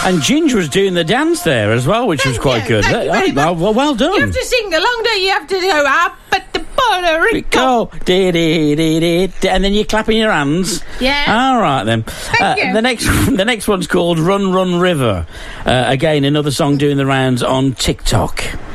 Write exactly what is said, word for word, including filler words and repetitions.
And Ginger was doing the dance there as well, which Thank was quite you, good. thank you Oh, very well, much. well, well done. You have to sing along, don't you? You have to go up at the Puerto Rico. Go, dee, dee, dee, dee, dee, and then you're clapping your hands. Yeah. All right then. Thank you. The next, the next one's called "Run, Run, River." Uh, again, another song doing the rounds on TikTok.